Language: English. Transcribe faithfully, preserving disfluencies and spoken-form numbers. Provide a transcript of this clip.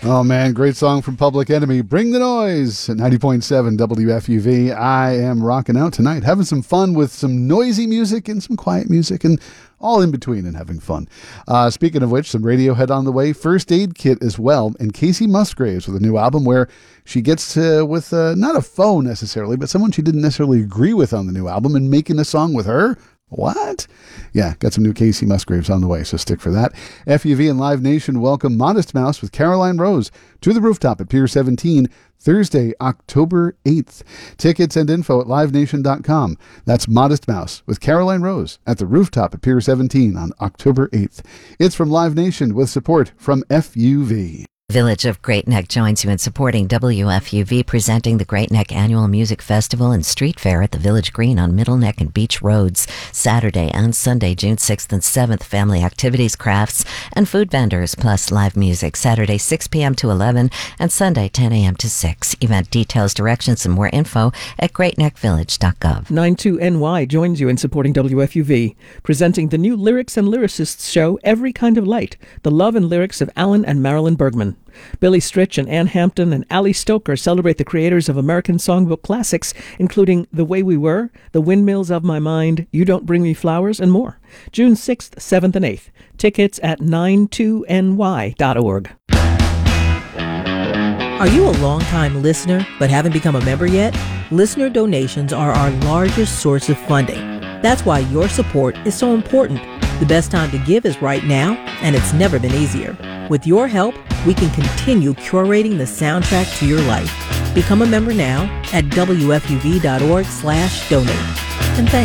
Oh, man, great song from Public Enemy. Bring the Noise at ninety point seven W F U V. I am rocking out tonight, having some fun with some noisy music and some quiet music and all in between and having fun. Uh, speaking of which, some Radiohead on the way, First Aid Kit as well, and Casey Musgraves with a new album where she gets to, with uh, not a foe necessarily, but someone she didn't necessarily agree with on the new album and making a song with her. What? Yeah, got some new Casey Musgraves on the way, so stick for that. F U V and Live Nation welcome Modest Mouse with Caroline Rose to the Rooftop at Pier seventeen, Thursday, October eighth. Tickets and info at live nation dot com. That's Modest Mouse with Caroline Rose at the Rooftop at Pier seventeen on October eighth. It's from Live Nation with support from F U V. Village of Great Neck joins you in supporting W F U V, presenting the Great Neck Annual Music Festival and Street Fair at the Village Green on Middle Neck and Beach Roads, Saturday and Sunday, June sixth and seventh. Family activities, crafts, and food vendors, plus live music, Saturday six p.m. to eleven and Sunday ten a.m. to six. Event details, directions, and more info at great neck village dot gov. ninety-two N Y joins you in supporting W F U V, presenting the new Lyrics and Lyricists show, Every Kind of Light, the love and lyrics of Alan and Marilyn Bergman. Billy Stritch and Ann Hampton and Ali Stoker celebrate the creators of American songbook classics, including The Way We Were, The Windmills of My Mind, You Don't Bring Me Flowers, and more. June sixth, seventh, and eighth. Tickets at ninety-two N Y dot org. Are you a long-time listener but haven't become a member yet? Listener donations are our largest source of funding. That's why your support is so important. The best time to give is right now, and it's never been easier. With your help, we can continue curating the soundtrack to your life. Become a member now at W F U V dot org slash donate. And thanks.